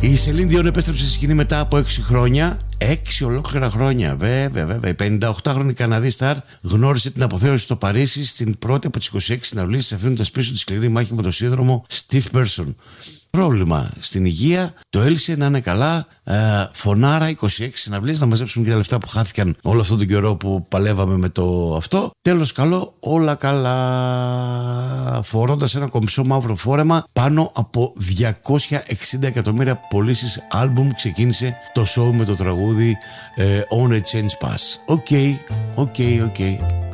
Η Σελίν Διόν επέστρεψε στη σκηνή μετά από 6 χρόνια. 6 ολόκληρα χρόνια, βέβαια. Η 58χρονη Καναδή στάρ γνώρισε την αποθέωση στο Παρίσι στην πρώτη από τις 26 συναυλίες, αφήνοντας πίσω τη σκληρή μάχη με το σύνδρομο Steve Person. Πρόβλημα στην υγεία, το έλυσε, να είναι καλά. Φωνάρα, 26 συναυλίες, να μαζέψουμε και τα λεφτά που χάθηκαν όλο αυτόν τον καιρό που παλεύαμε με το αυτό. Τέλος καλό, όλα καλά. Φορώντας ένα κομψό μαύρο φόρεμα, πάνω από 260 εκατομμύρια πωλήσεις άλμπουμ, ξεκίνησε το show με το τραγούδι On a Change Pass. Οκ.